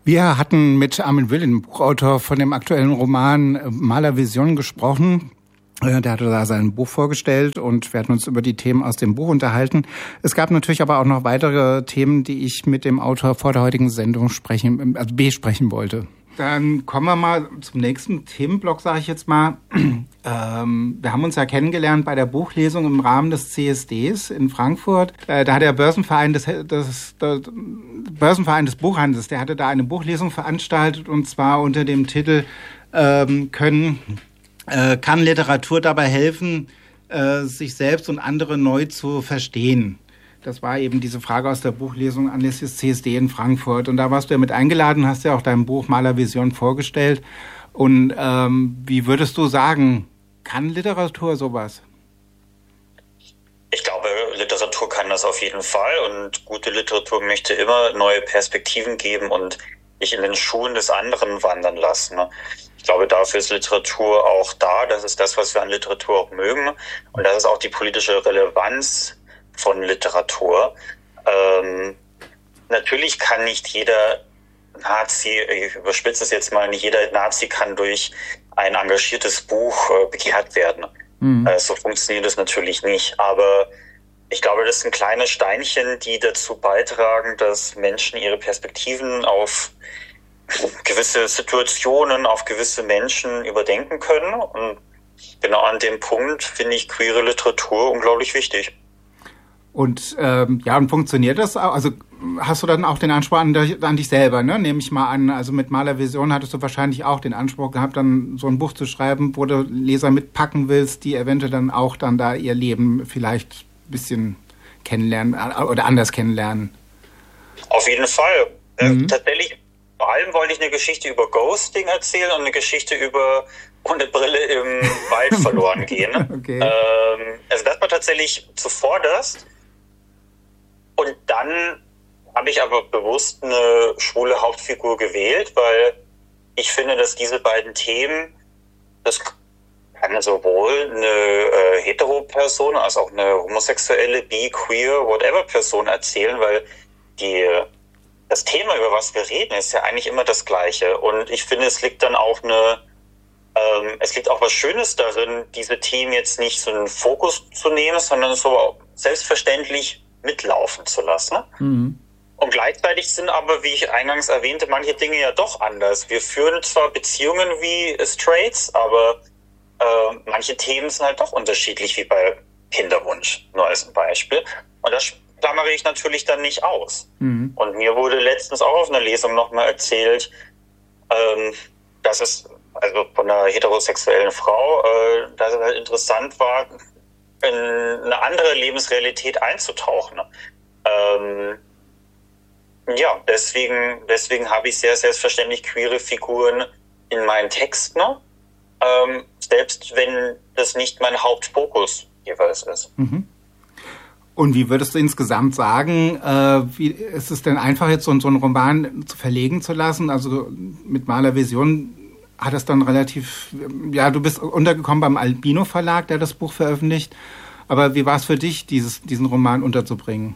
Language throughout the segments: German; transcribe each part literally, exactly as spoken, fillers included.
Wir hatten mit Armin Will, dem Buchautor von dem aktuellen Roman Malervision, gesprochen. Der hatte da sein Buch vorgestellt und wir hatten uns über die Themen aus dem Buch unterhalten. Es gab natürlich aber auch noch weitere Themen, die ich mit dem Autor vor der heutigen Sendung sprechen, also besprechen wollte. Dann kommen wir mal zum nächsten Themenblock, sage ich jetzt mal. Ähm, wir haben uns ja kennengelernt bei der Buchlesung im Rahmen des C S Ds in Frankfurt. Äh, da hat der Börsenverein des, des, des Börsenverein des Buchhandels, der hatte da eine Buchlesung veranstaltet und zwar unter dem Titel ähm, können äh, kann Literatur dabei helfen, äh, sich selbst und andere neu zu verstehen. Das war eben diese Frage aus der Buchlesung anlässlich des C S D in Frankfurt. Und da warst du ja mit eingeladen, hast ja auch dein Buch Malervision vorgestellt. Und ähm, wie würdest du sagen, kann Literatur sowas? Ich glaube, Literatur kann das auf jeden Fall. Und gute Literatur möchte immer neue Perspektiven geben und dich in den Schuhen des anderen wandern lassen. Ich glaube, dafür ist Literatur auch da. Das ist das, was wir an Literatur auch mögen. Und das ist auch die politische Relevanz von Literatur. Ähm, natürlich kann nicht jeder Nazi, ich überspitze es jetzt mal, nicht jeder Nazi kann durch ein engagiertes Buch äh, bekehrt werden. Mhm. Äh, so funktioniert es natürlich nicht. Aber ich glaube, das sind kleine Steinchen, die dazu beitragen, dass Menschen ihre Perspektiven auf gewisse Situationen, auf gewisse Menschen überdenken können. Und genau an dem Punkt finde ich queere Literatur unglaublich wichtig. Und ähm, ja, und funktioniert das auch? Also hast du dann auch den Anspruch an, an dich selber, ne? Nehme ich mal an. Also mit Malervision hattest du wahrscheinlich auch den Anspruch gehabt, dann so ein Buch zu schreiben, wo du Leser mitpacken willst, die eventuell dann auch dann da ihr Leben vielleicht ein bisschen kennenlernen oder anders kennenlernen. Auf jeden Fall. Mhm. Äh, tatsächlich, vor allem wollte ich eine Geschichte über Ghosting erzählen und eine Geschichte über ohne Brille im Wald verloren gehen. Okay. Ähm, also das war tatsächlich zuvorderst. Und dann habe ich aber bewusst eine schwule Hauptfigur gewählt, weil ich finde, dass diese beiden Themen, das kann sowohl eine äh, Hetero-Person als auch eine homosexuelle, bi, queer, whatever Person erzählen, weil die, das Thema, über was wir reden, ist ja eigentlich immer das Gleiche. Und ich finde, es liegt dann auch eine, ähm, es liegt auch was Schönes darin, diese Themen jetzt nicht so einen Fokus zu nehmen, sondern so selbstverständlich mitlaufen zu lassen. Mhm. Und gleichzeitig sind aber, wie ich eingangs erwähnte, manche Dinge ja doch anders. Wir führen zwar Beziehungen wie Straights, aber äh, manche Themen sind halt doch unterschiedlich, wie bei Kinderwunsch, nur als ein Beispiel. Und das klammere ich natürlich dann nicht aus. Mhm. Und mir wurde letztens auch auf einer Lesung nochmal erzählt, ähm, dass es, also von einer heterosexuellen Frau, äh, dass es halt interessant war, in eine andere Lebensrealität einzutauchen. Ähm, ja, deswegen, deswegen habe ich sehr selbstverständlich queere Figuren in meinen Texten, ähm, selbst wenn das nicht mein Hauptfokus jeweils ist. Mhm. Und wie würdest du insgesamt sagen, äh, wie ist es denn einfach jetzt so, so einen Roman zu verlegen zu lassen? Also mit Malervision hat es dann relativ, ja, du bist untergekommen beim Albino Verlag, der das Buch veröffentlicht. Aber wie war es für dich, dieses, diesen Roman unterzubringen?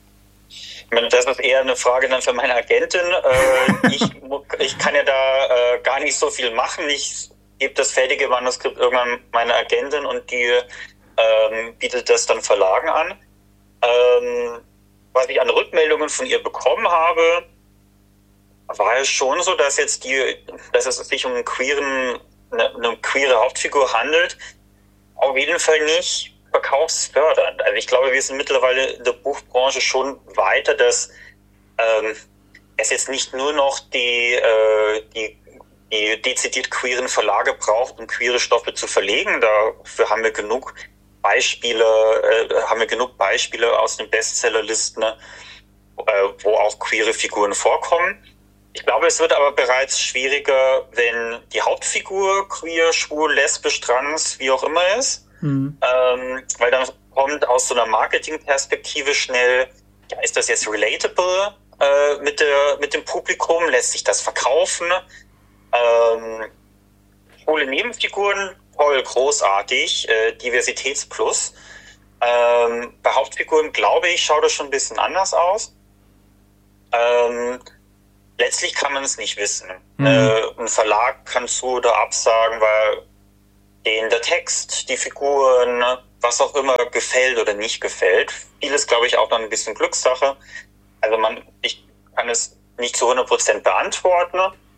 Das ist eher eine Frage dann für meine Agentin. Äh, ich, ich kann ja da äh, gar nicht so viel machen. Ich gebe das fertige Manuskript irgendwann meiner Agentin und die ähm, bietet das dann Verlagen an. Ähm, was ich an Rückmeldungen von ihr bekommen habe, war es schon so, dass jetzt die, dass es sich um einen queeren, eine, eine queere Hauptfigur handelt, auf jeden Fall nicht verkaufsfördernd. Also ich glaube, wir sind mittlerweile in der Buchbranche schon weiter, dass ähm, es jetzt nicht nur noch die, äh, die, die dezidiert queeren Verlage braucht, um queere Stoffe zu verlegen. Dafür haben wir genug Beispiele, äh, haben wir genug Beispiele aus den Bestsellerlisten, äh, wo auch queere Figuren vorkommen. Ich glaube, es wird aber bereits schwieriger, wenn die Hauptfigur queer, schwul, lesbisch, trans, wie auch immer ist. Mhm. Ähm, weil dann kommt aus so einer Marketingperspektive schnell, ja, ist das jetzt relatable äh, mit der mit dem Publikum? Lässt sich das verkaufen? Ähm, schwule Nebenfiguren, toll, großartig, äh, Diversitätsplus. Ähm, bei Hauptfiguren, glaube ich, schaut das schon ein bisschen anders aus. Ähm, letztlich kann man es nicht wissen. Mhm. Äh, ein Verlag kann zu- oder absagen, weil denen der Text, die Figuren, was auch immer gefällt oder nicht gefällt. Vieles, glaube ich, auch noch ein bisschen Glückssache. Also man, ich kann es nicht zu hundert Prozent beantworten,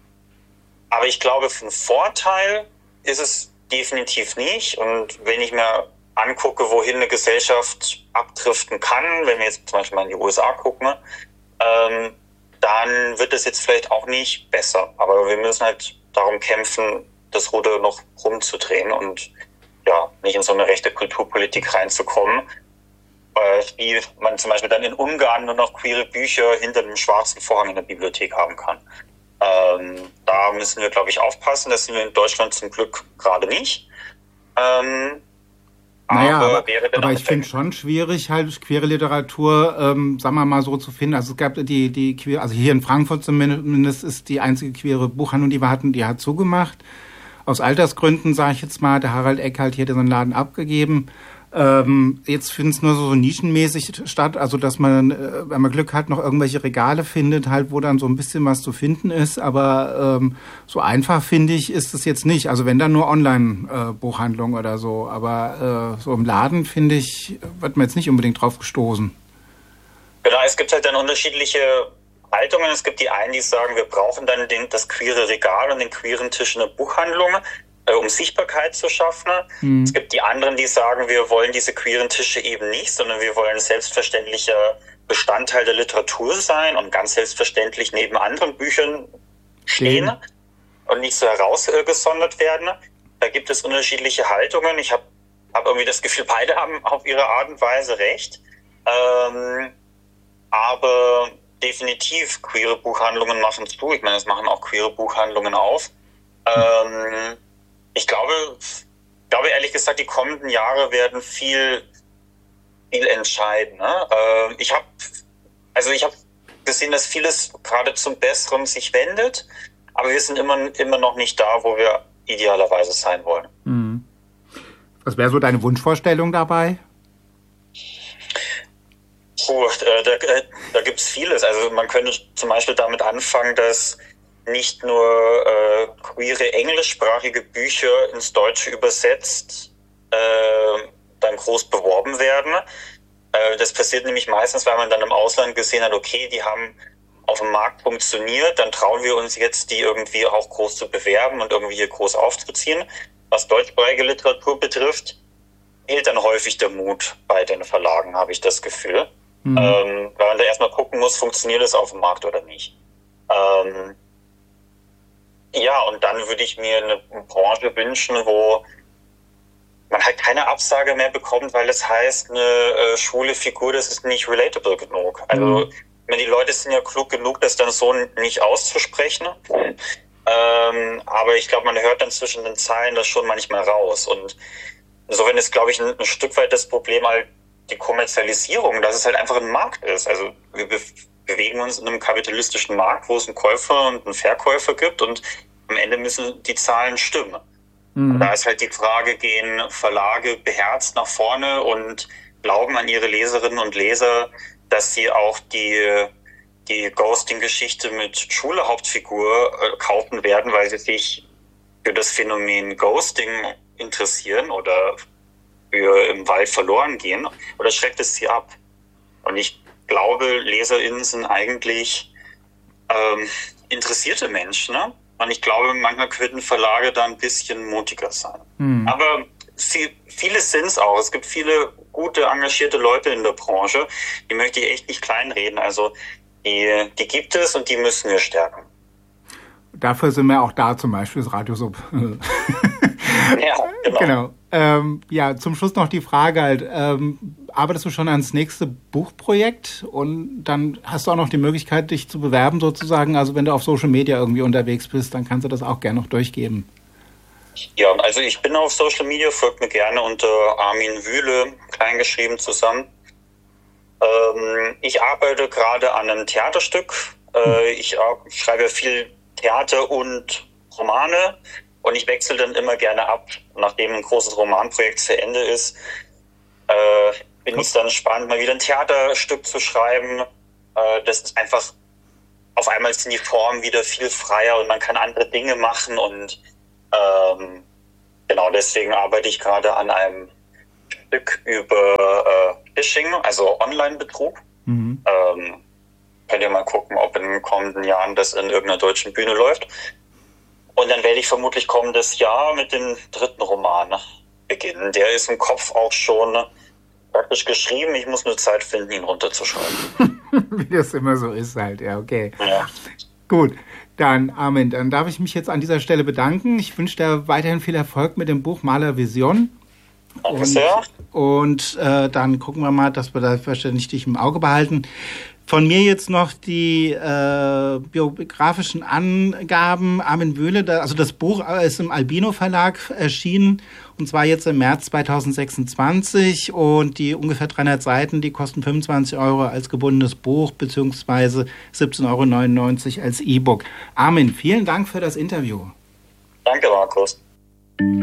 aber ich glaube, für einen Vorteil ist es definitiv nicht. Und wenn ich mir angucke, wohin eine Gesellschaft abdriften kann, wenn wir jetzt zum Beispiel mal in die U S A gucken, ähm, dann wird es jetzt vielleicht auch nicht besser. Aber wir müssen halt darum kämpfen, das Ruder noch rumzudrehen und ja, nicht in so eine rechte Kulturpolitik reinzukommen, äh, wie man zum Beispiel dann in Ungarn nur noch queere Bücher hinter einem schwarzen Vorhang in der Bibliothek haben kann. Ähm, da müssen wir, glaube ich, aufpassen. Das sind wir in Deutschland zum Glück gerade nicht. Ähm, Naja, aber, aber, aber ich finde schon schwierig, halt queere Literatur, ähm, sagen wir mal so zu finden. Also es gab die, die queer, also hier in Frankfurt zumindest ist die einzige queere Buchhandlung, die wir hatten, die hat zugemacht. Aus Altersgründen, sage ich jetzt mal, der Harald Eckhardt hier hat den Laden abgegeben. Ähm, jetzt findet es nur so nischenmäßig statt, also dass man, äh, wenn man Glück hat, noch irgendwelche Regale findet, halt, wo dann so ein bisschen was zu finden ist. Aber ähm, so einfach, finde ich, ist es jetzt nicht. Also wenn dann nur Online-Buchhandlung äh, oder so. Aber äh, so im Laden, finde ich, wird man jetzt nicht unbedingt drauf gestoßen. Genau, es gibt halt dann unterschiedliche Haltungen. Es gibt die einen, die sagen, wir brauchen dann den, das queere Regal und den queeren Tisch in der Buchhandlung, äh, um Sichtbarkeit zu schaffen. Mhm. Es gibt die anderen, die sagen, wir wollen diese queeren Tische eben nicht, sondern wir wollen selbstverständlicher Bestandteil der Literatur sein und ganz selbstverständlich neben anderen Büchern stehen mhm. und nicht so herausgesondert werden. Da gibt es unterschiedliche Haltungen. Ich habe hab irgendwie das Gefühl, beide haben auf ihre Art und Weise recht. Ähm, aber definitiv, queere Buchhandlungen machen zu. Ich meine, es machen auch queere Buchhandlungen auf. Ähm, ich glaube, glaube ehrlich gesagt, die kommenden Jahre werden viel, viel entscheiden. Ne? Ähm, ich habe, also ich habe gesehen, dass vieles gerade zum Besseren sich wendet, aber wir sind immer, immer noch nicht da, wo wir idealerweise sein wollen. Mhm. Was wäre so deine Wunschvorstellung dabei? Puh, äh, da, äh, da gibt es vieles. Also man könnte zum Beispiel damit anfangen, dass nicht nur äh, queere englischsprachige Bücher ins Deutsche übersetzt äh, dann groß beworben werden. Äh, das passiert nämlich meistens, weil man dann im Ausland gesehen hat, okay, die haben auf dem Markt funktioniert, dann trauen wir uns jetzt, die irgendwie auch groß zu bewerben und irgendwie hier groß aufzuziehen. Was deutschsprachige Literatur betrifft, fehlt dann häufig der Mut bei den Verlagen, habe ich das Gefühl. Mhm. Ähm, weil man da erstmal gucken muss, funktioniert es auf dem Markt oder nicht. Ähm, ja, und dann würde ich mir eine Branche wünschen, wo man halt keine Absage mehr bekommt, weil es heißt, eine äh, schwule Figur, das ist nicht relatable genug. Also, mhm. wenn die Leute sind ja klug genug, das dann so nicht auszusprechen. Ähm, aber ich glaube, man hört dann zwischen den Zeilen das schon manchmal raus. Und insofern ist, glaube ich, ein, ein Stück weit das Problem halt die Kommerzialisierung, dass es halt einfach ein Markt ist. Also wir be- bewegen uns in einem kapitalistischen Markt, wo es einen Käufer und einen Verkäufer gibt und am Ende müssen die Zahlen stimmen. Mhm. Da ist halt die Frage, gehen Verlage beherzt nach vorne und glauben an ihre Leserinnen und Leser, dass sie auch die, die Ghosting-Geschichte mit schwuler Hauptfigur äh, kaufen werden, weil sie sich für das Phänomen Ghosting interessieren oder für im Wald verloren gehen, oder schreckt es sie ab? Und ich glaube, LeserInnen sind eigentlich ähm, interessierte Menschen, ne? Und ich glaube, manchmal könnten Verlage da ein bisschen mutiger sein. Hm. Aber viel, viele sind es auch. Es gibt viele gute, engagierte Leute in der Branche. Die möchte ich echt nicht kleinreden. Also die, die gibt es und die müssen wir stärken. Dafür sind wir auch da, zum Beispiel das Radio Sub. Ja, genau. genau. Ähm, ja, zum Schluss noch die Frage halt, ähm, arbeitest du schon ans nächste Buchprojekt und dann hast du auch noch die Möglichkeit, dich zu bewerben sozusagen, also wenn du auf Social Media irgendwie unterwegs bist, dann kannst du das auch gerne noch durchgeben. Ja, also ich bin auf Social Media, folgt mir gerne unter Armin Wühle, kleingeschrieben zusammen. Ähm, ich arbeite gerade an einem Theaterstück. Äh, hm. Ich äh, schreibe viel Theater und Romane. Und ich wechsle dann immer gerne ab, nachdem ein großes Romanprojekt zu Ende ist. Äh, bin es dann spannend, mal wieder ein Theaterstück zu schreiben. Äh, das ist einfach auf einmal sind die Formen wieder viel freier und man kann andere Dinge machen und ähm, genau deswegen arbeite ich gerade an einem Stück über äh, Phishing, also Online-Betrug. Mhm. Ähm, könnt ihr mal gucken, ob in den kommenden Jahren das in irgendeiner deutschen Bühne läuft. Und dann werde ich vermutlich kommendes Jahr mit dem dritten Roman beginnen. Der ist im Kopf auch schon praktisch geschrieben. Ich muss nur Zeit finden, ihn runterzuschreiben. Wie das immer so ist halt, ja, okay. Ja. Gut, dann Armin, dann darf ich mich jetzt an dieser Stelle bedanken. Ich wünsche dir weiterhin viel Erfolg mit dem Buch Malervision. Danke und, sehr. Und äh, dann gucken wir mal, dass wir da verständlich dich im Auge behalten. Von mir jetzt noch die äh, biografischen Angaben. Armin Wöhle, da, also das Buch ist im Albino Verlag erschienen und zwar jetzt im März zweitausendsechsundzwanzig und die ungefähr dreihundert Seiten, die kosten fünfundzwanzig Euro als gebundenes Buch beziehungsweise siebzehn Euro neunundneunzig als E-Book. Armin, vielen Dank für das Interview. Danke, Markus.